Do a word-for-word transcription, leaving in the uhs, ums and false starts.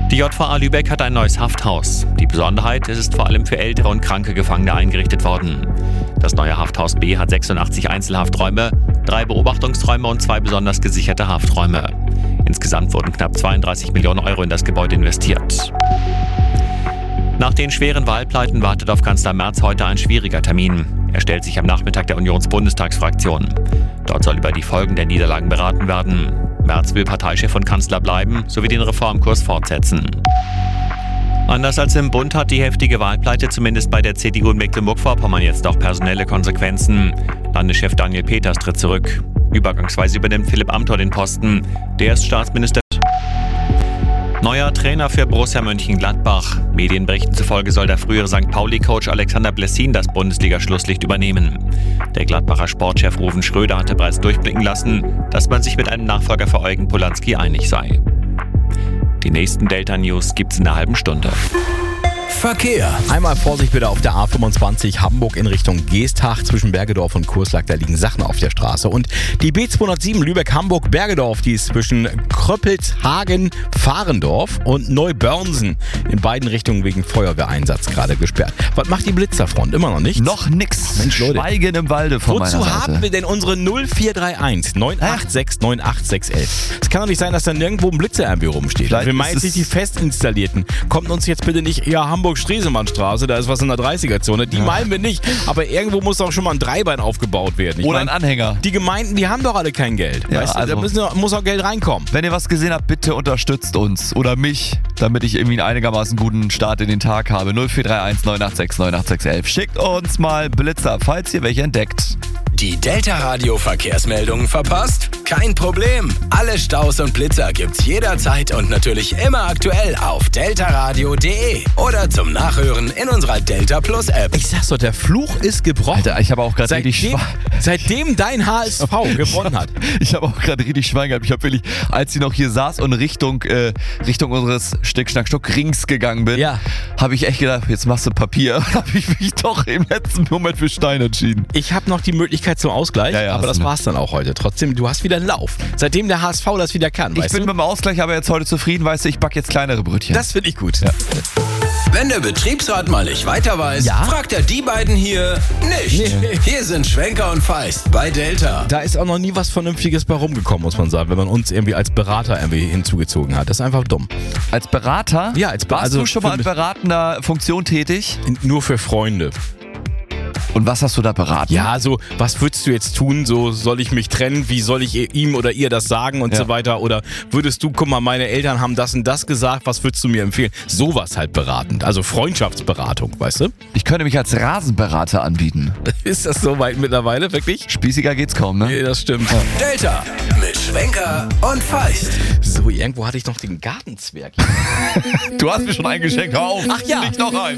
Die J V A Lübeck hat ein neues Hafthaus. Die Besonderheit, es ist vor allem für ältere und kranke Gefangene eingerichtet worden. Das neue Hafthaus B hat sechsundachtzig Einzelhafträume, drei Beobachtungsräume und zwei besonders gesicherte Hafträume. Insgesamt wurden knapp zweiunddreißig Millionen Euro in das Gebäude investiert. Nach den schweren Wahlpleiten wartet auf Kanzler Merz heute ein schwieriger Termin. Er stellt sich am Nachmittag der Unionsbundestagsfraktion. Dort soll über die Folgen der Niederlagen beraten werden. Merz will Parteichef und Kanzler bleiben, sowie den Reformkurs fortsetzen. Anders als im Bund hat die heftige Wahlpleite zumindest bei der C D U in Mecklenburg-Vorpommern jetzt auch personelle Konsequenzen. Landeschef Daniel Peters tritt zurück. Übergangsweise übernimmt Philipp Amthor den Posten. Der ist Staatsminister. Neuer Trainer für Borussia Mönchengladbach. Medienberichten zufolge soll der frühere Sankt Pauli-Coach Alexander Blessin das Bundesliga-Schlusslicht übernehmen. Der Gladbacher Sportchef Ruven Schröder hatte bereits durchblicken lassen, dass man sich mit einem Nachfolger für Eugen Polanski einig sei. Die nächsten Delta-News gibt's in einer halben Stunde. Verkehr. Einmal Vorsicht bitte auf der A fünfundzwanzig Hamburg in Richtung Geesthacht. Zwischen Bergedorf und Kurslack, da liegen Sachen auf der Straße. Und die B zweihundertsieben Lübeck-Hamburg-Bergedorf, die ist zwischen Kröppelshagen, Fahrendorf und Neubörnsen in beiden Richtungen wegen Feuerwehreinsatz gerade gesperrt. Was macht die Blitzerfront? Immer noch nichts? Noch nix. Mensch, Leute. Schweigen im Walde von meiner Wozu Seite. haben wir denn unsere null vier drei eins neun acht sechs neun acht sechs eins? Es kann doch nicht sein, dass da nirgendwo ein Blitzer irgendwie rumsteht. Vielleicht Wir meinen ist sich die fest installierten. Kommt uns jetzt bitte nicht, ja, Hamburg-Stresemannstraße, da ist was in der dreißiger-Zone. Die Ja. meinen wir nicht. Aber irgendwo muss doch schon mal ein Dreibein aufgebaut werden. Ich Oder mein, ein Anhänger. Die Gemeinden, die haben doch alle kein Geld. Ja, weißt du, also- da müssen, muss auch Geld reinkommen. Wenn ihr was gesehen habt, bitte unterstützt uns oder mich, damit ich irgendwie einen einigermaßen guten Start in den Tag habe. null vier drei eins neun acht sechs neun acht sechs eins. Schickt uns mal Blitzer, falls ihr welche entdeckt. Die Delta-Radio-Verkehrsmeldungen verpasst? Kein Problem. Alle Staus und Blitzer gibt's jederzeit und natürlich immer aktuell auf deltaradio punkt de oder zum Nachhören in unserer Delta Plus App. Ich sag's doch, der Fluch ist gebrochen. Alter, ich habe auch gerade richtig seitdem, Schwein. seitdem dein H S V gewonnen hat. Ich habe auch gerade richtig Schwein gehabt. Ich habe wirklich, als sie noch hier saß und Richtung, äh, Richtung unseres Stick-Schnack-Stuck-Rings gegangen bin, Ja. habe ich echt gedacht, jetzt machst du Papier. habe ich mich doch im letzten Moment für Stein entschieden. Ich habe noch die Möglichkeit zum Ausgleich, Ja, ja, aber hast das du. war's dann auch heute. Trotzdem, du hast wieder einen Lauf. Seitdem der H S V das wieder kann, Ich weißt bin du? mit dem Ausgleich aber jetzt heute zufrieden, weißt du, ich backe jetzt kleinere Brötchen. Das finde ich gut. Ja. Wenn der Betriebsrat mal nicht weiter weiß, Ja? fragt er die beiden hier nicht. Nee. Hier sind Schwenker und Feist bei Delta. Da ist auch noch nie was Vernünftiges bei rumgekommen, muss man sagen, wenn man uns irgendwie als Berater irgendwie hinzugezogen hat. Das ist einfach dumm. Als Berater? Ja, als Be- Warst also du schon mal für- in beratender Funktion tätig? Nur für Freunde. Und was hast du da beraten? Ja, so, was würdest du jetzt tun? So, soll ich mich trennen? Wie soll ich ihm oder ihr das sagen und Ja. so weiter? Oder würdest du, guck mal, meine Eltern haben das und das gesagt, was würdest du mir empfehlen? Sowas halt beratend. Also Freundschaftsberatung, weißt du? Ich könnte mich als Rasenberater anbieten. Ist das so weit mittlerweile, wirklich? Spießiger geht's kaum, ne? Ja, das stimmt. Delta mit Schwenker und Feist. So, irgendwo hatte ich noch den Gartenzwerg. Du hast mir schon eingeschenkt, hör auf. Ach ja. Nicht noch ein.